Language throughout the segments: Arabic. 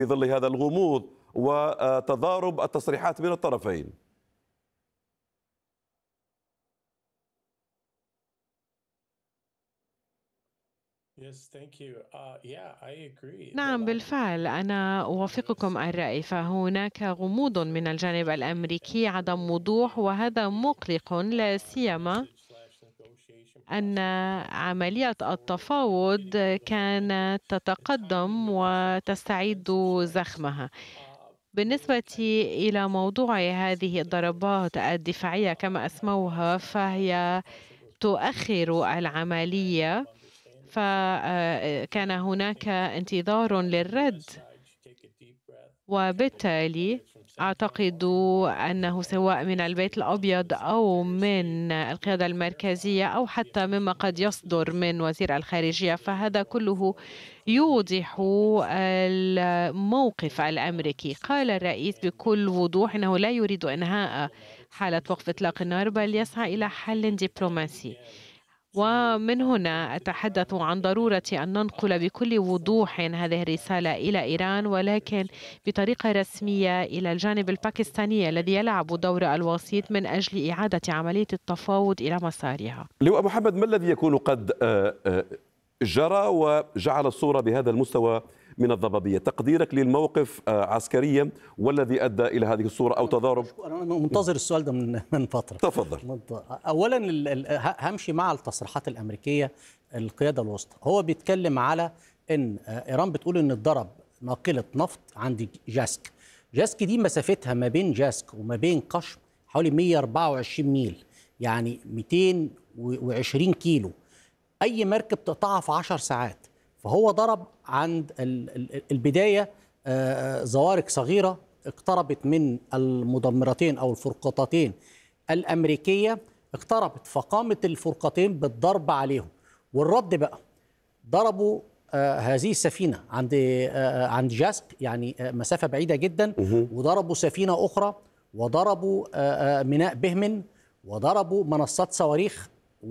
في ظل هذا الغموض وتضارب التصريحات من الطرفين؟ نعم بالفعل أنا أوافقكم الرأي، فهناك غموض من الجانب الأمريكي، عدم وضوح، وهذا مقلق، لا سيما أن عملية التفاوض كانت تتقدم وتستعيد زخمها. بالنسبة إلى موضوع هذه الضربات الدفاعية كما أسموها، فهي تؤخر العملية، فكان هناك انتظار للرد، وبالتالي أعتقد أنه سواء من البيت الأبيض أو من القيادة المركزية أو حتى مما قد يصدر من وزير الخارجية، فهذا كله يوضح الموقف الأمريكي. قال الرئيس بكل وضوح أنه لا يريد إنهاء حالة وقف إطلاق النار، بل يسعى إلى حل دبلوماسي. ومن هنا أتحدث عن ضرورة أن ننقل بكل وضوح هذه الرسالة إلى إيران، ولكن بطريقة رسمية إلى الجانب الباكستاني الذي يلعب دور الوسيط من أجل إعادة عملية التفاوض إلى مسارها. لواء محمد، ما الذي يكون قد جرى وجعل الصورة بهذا المستوى من الضبابية؟ تقديرك للموقف عسكريا والذي أدى إلى هذه الصورة أو تضارب؟ أنا منتظر السؤال ده من فترة. تفضل. أولا همشي مع التصريحات الأمريكية القيادة الوسطى. هو بيتكلم على أن إيران بتقول أن اتضرب ناقلة نفط عند جاسك. جاسك دي مسافتها ما بين جاسك وما بين قشم حوالي 124 ميل، يعني 220 كيلو. أي مركب تقطعها في 10 ساعات. فهو ضرب عند البداية زوارق صغيرة اقتربت من المدمرتين أو الفرقاطتين الأمريكية، اقتربت، فقامت الفرقاطين بالضرب عليهم. والرد بقى ضربوا هذه السفينة عند جاسك، يعني مسافة بعيدة جدا، وضربوا سفينة أخرى، وضربوا ميناء بهمن، وضربوا منصات صواريخ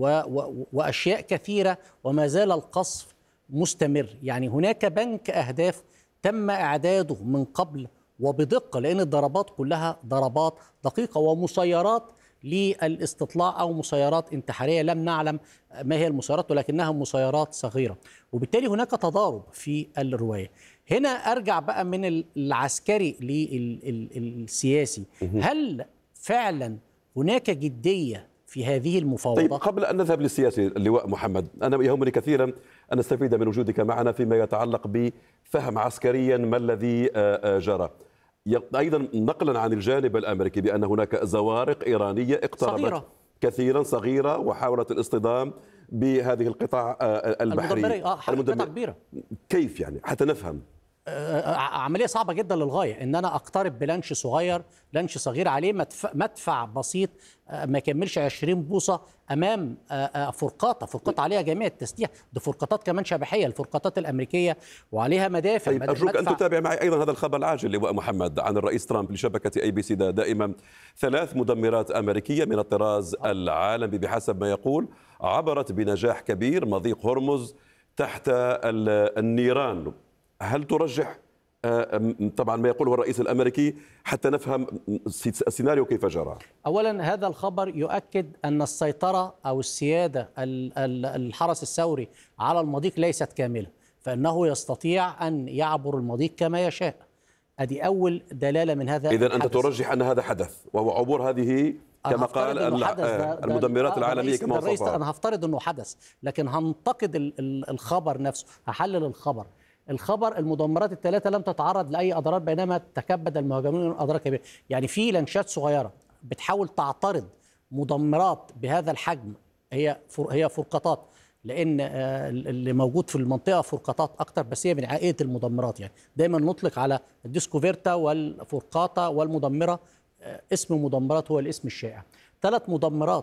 وأشياء كثيرة، وما زال القصف مستمر. يعني هناك بنك أهداف تم إعداده من قبل وبدقة، لأن الضربات كلها ضربات دقيقة ومسيرات للاستطلاع أو مسيرات انتحارية. لم نعلم ما هي المسيرات، ولكنها مسيرات صغيرة، وبالتالي هناك تضارب في الرواية. هنا أرجع بقى من العسكري للسياسي. هل فعلا هناك جدية في هذه المفاوضات؟ طيب، قبل أن نذهب للسياسي اللواء محمد، أنا يهمني كثيرا أن نستفيد من وجودك معنا فيما يتعلق بفهم عسكريا ما الذي جرى. أيضا نقلا عن الجانب الأمريكي بأن هناك زوارق إيرانية اقتربت كثيرا صغيرة وحاولت الاصطدام بهذه القطع البحرية قطع كبيرة. كيف يعني حتى نفهم؟ عملية صعبة جدا للغاية، ان انا اقترب بلانش صغير، لانش صغير عليه مدفع بسيط ما يكملش 20 بوصة امام فرقاطة عليها جميع التسليح. دي فرقاطات كمان شبحية، الفرقاطات الامريكية وعليها مدافع. طيب ارجوك ان تتابع معي ايضا هذا الخبر العاجل لواء محمد عن الرئيس ترامب لشبكة ABC دائما. 3 مدمرات امريكية من الطراز العالمي بحسب ما يقول عبرت بنجاح كبير مضيق هرمز تحت النيران. هل ترجح طبعا ما يقوله الرئيس الأمريكي حتى نفهم السيناريو كيف جرى؟ أولا هذا الخبر يؤكد أن السيطرة أو السيادة الحرس الثوري على المضيق ليست كاملة، فإنه يستطيع أن يعبر المضيق كما يشاء. هذه أول دلالة من هذا. إذن أنت ترجح أن هذا حدث وهو عبور هذه كما قال المدمرات العالمية كما وصفها؟ أنا هفترض أنه حدث، لكن هنتقد الخبر نفسه، هحلل الخبر المدمرات ال3 لم تتعرض لأي أضرار، بينما تكبد المهاجمون من أضرار كبيرة. يعني في لانشات صغيرة بتحاول تعترض مدمرات بهذا الحجم، هي فرقاطات، لأن اللي موجود في المنطقة فرقاطات أكتر، بس هي من عائلة المدمرات. يعني دايما نطلق على الديسكوفيرتا والفرقاطة والمدمرة اسم مدمرات هو الاسم الشائع. 3 مدمرات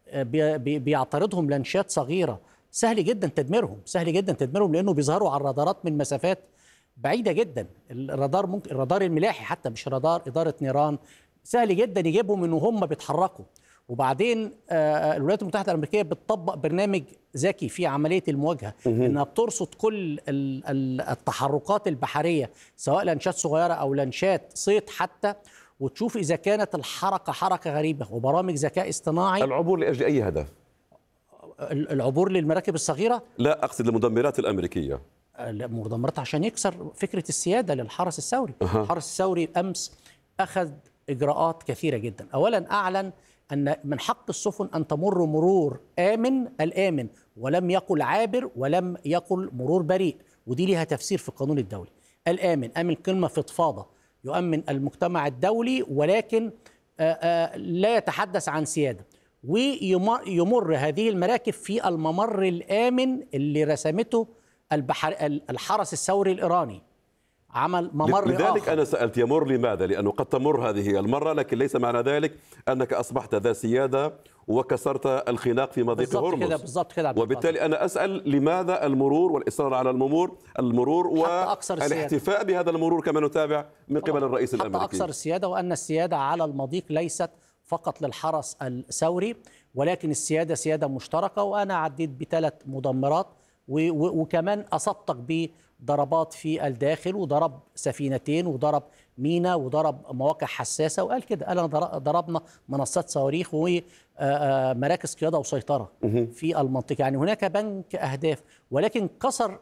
بيعترضهم لانشات صغيرة، سهل جدا تدميرهم لأنه بيظهروا على الرادارات من مسافات بعيدة جدا. الرادار ممكن الرادار الملاحي حتى مش رادار إدارة نيران، سهل جدا يجيبهم إن هم بيتحركوا. وبعدين الولايات المتحدة الأمريكية بتطبق برنامج ذكي في عملية المواجهة، إنها بترصد كل التحركات البحرية سواء لانشات صغيرة أو لانشات صيد حتى، وتشوف إذا كانت الحركة حركة غريبة، وبرامج ذكاء اصطناعي. العبور لأجل أي هدف؟ العبور للمراكب الصغيرة؟ لا، أقصد المدمرات الأمريكية. مدمرات عشان يكسر فكرة السيادة للحرس الثوري. الحرس الثوري أمس أخذ إجراءات كثيرة جدا. أولا أعلن أن من حق السفن أن تمر مرور الآمن، ولم يقل عابر ولم يقل مرور بريء، ودي لها تفسير في القانون الدولي. آمن كلمة فضفاضة يؤمن المجتمع الدولي، ولكن لا يتحدث عن سيادة. ويمر هذه المراكب في الممر الآمن اللي رسمته الحرس الثوري الإيراني. عمل ممر لذلك آخر. أنا سألت يمر لماذا؟ لأنه قد تمر هذه المرة، لكن ليس معنى ذلك أنك أصبحت ذا سيادة وكسرت الخناق في مضيق هرمز. بالضبط كده. وبالتالي أنا أسأل لماذا المرور والإصرار على المرور والاحتفاء بهذا المرور كما نتابع من قبل الرئيس الأمريكي حتى أكثر السيادة، وأن السيادة على المضيق ليست فقط للحرس الثوري، ولكن السيادة سيادة مشتركة. وأنا عديت ب3 مدمرات، وكمان أصبتك بضربات في الداخل، وضرب سفينتين، وضرب مينا، وضرب مواقع حساسة، وقال كده، قال أنا ضربنا منصات صواريخ ومراكز قيادة وسيطرة في المنطقة. يعني هناك بنك أهداف، ولكن كسر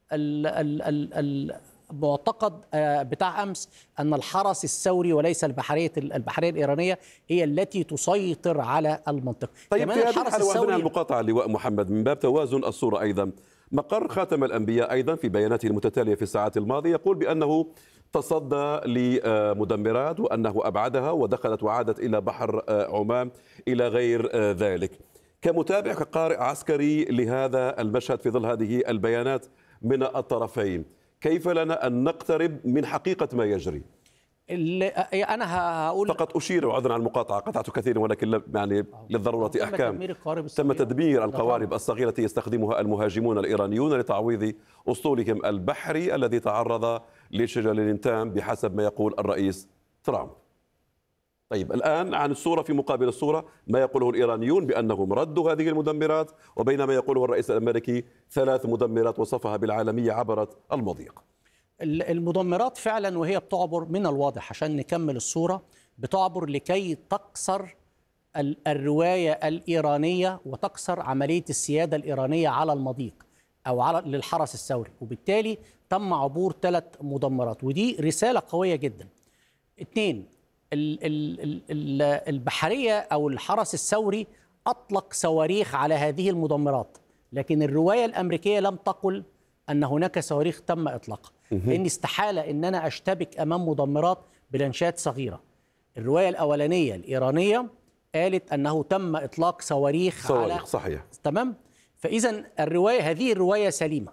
المعتقد بتاع أمس أن الحرس الثوري وليس البحرية الإيرانية هي التي تسيطر على المنطقة. طيب في هذه الحالة وعندنا المقاطعة اللواء محمد من باب توازن الصورة أيضا، مقر خاتم الأنبياء أيضا في بياناته المتتالية في الساعات الماضية يقول بأنه تصدى لمدمرات وأنه أبعدها ودخلت وعادت إلى بحر عمان إلى غير ذلك. كمتابع كقارئ عسكري لهذا المشهد في ظل هذه البيانات من الطرفين، كيف لنا أن نقترب من حقيقة ما يجري؟ أنا هقول فقط أشير، وعذرا عن المقاطعة قطعت كثيرا، ولكن يعني للضرورة أحكام. تم تدمير القوارب الصغيرة التي يستخدمها المهاجمون الإيرانيون لتعويض أسطولهم البحري الذي تعرض لشجل الانتام بحسب ما يقول الرئيس ترامب. طيب الآن عن الصورة في مقابل الصورة، ما يقوله الإيرانيون بأنهم ردوا هذه المدمرات، وبينما يقوله الرئيس الأمريكي 3 مدمرات وصفها بالعالمية عبرت المضيق. المدمرات فعلا وهي بتعبر من الواضح، عشان نكمل الصورة، بتعبر لكي تكسر الرواية الإيرانية وتكسر عملية السيادة الإيرانية على المضيق أو للحرس الثوري، وبالتالي تم عبور 3 مدمرات، ودي رسالة قوية جدا. 2، البحرية أو الحرس الثوري أطلق صواريخ على هذه المدمرات، لكن الرواية الأمريكية لم تقل أن هناك صواريخ تم إطلاقها، لأن استحالة أن أنا أشتبك أمام مدمرات بلانشات صغيرة. الرواية الأولانية الإيرانية قالت أنه تم إطلاق صواريخ على صحيح. تمام. فإذا هذه الرواية سليمة.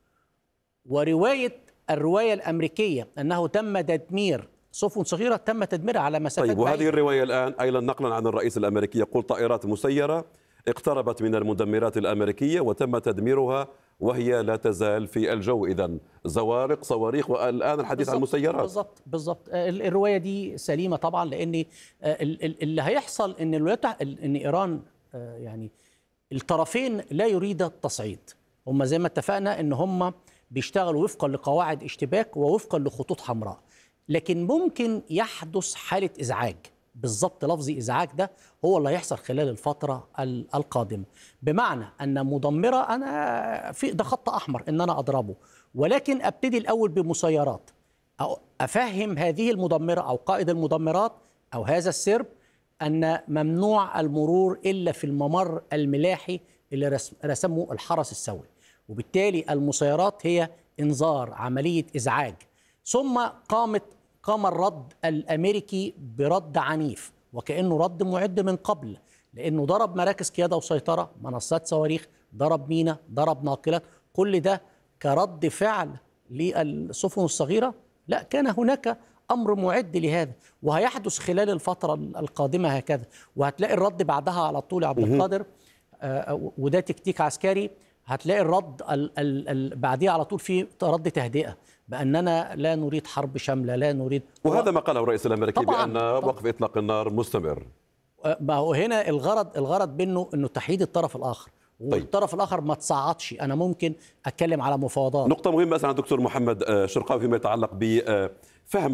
الرواية الأمريكية أنه تم تدمير سفن صغيرة تم تدميرها على مسافات طيب، وهذه الرواية الآن أيضا نقلا عن الرئيس الأمريكي يقول طائرات مسيرة اقتربت من المدمرات الأمريكية وتم تدميرها وهي لا تزال في الجو. إذن زوارق، صواريخ، والآن الحديث عن المسيرات. بالضبط. الرواية دي سليمة طبعا، لأن اللي هيحصل إن إيران يعني الطرفين لا يريد التصعيد. هم زي ما اتفقنا إن هم بيشتغلوا وفقا لقواعد اشتباك ووفقا لخطوط حمراء، لكن ممكن يحدث حالة إزعاج. بالضبط، لفظ إزعاج ده هو اللي هيحصل خلال الفترة القادمة، بمعنى أن مدمرة أنا ده خط أحمر إن أنا أضربه، ولكن أبتدي الأول بمسيرات، أو أفهم هذه المدمرة أو قائد المدمرات أو هذا السرب أن ممنوع المرور إلا في الممر الملاحي اللي رسمه الحرس الثوري، وبالتالي المسيرات هي إنذار، عملية إزعاج. ثم قام الرد الأمريكي برد عنيف، وكأنه رد معد من قبل، لأنه ضرب مراكز قيادة وسيطرة، منصات صواريخ، ضرب مينا، ضرب ناقلات، كل ده كرد فعل للسفن الصغيرة. لا، كان هناك أمر معد لهذا، وهيحدث خلال الفترة القادمة هكذا، وهتلاقي الرد بعدها على طول يا عبد القادر، وده تكتيك عسكري. هتلاقي الرد بعديه على طول في رد تهدئة بأننا لا نريد حرب شاملة، لا نريد. وهذا ما قاله الرئيس الأمريكي بأن وقف إطلاق النار مستمر. ما هو هنا الغرض منه انه تحييد الطرف الاخر، والطرف الاخر ما تصعدش. انا ممكن اتكلم على مفاوضات. نقطه مهمه مثلا دكتور محمد شرقاوي فيما يتعلق بفهم